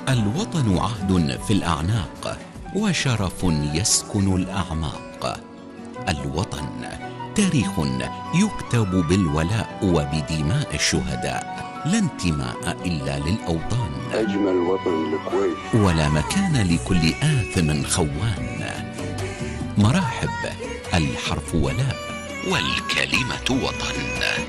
الوطن عهد في الأعناق وشرف يسكن الأعماق. الوطن تاريخ يكتب بالولاء وبدماء الشهداء، لا انتماء إلا للأوطان. أجمل وطن الكويت، ولا مكان لكل آثم خوان. مراحب، الحرف ولاء والكلمة وطن.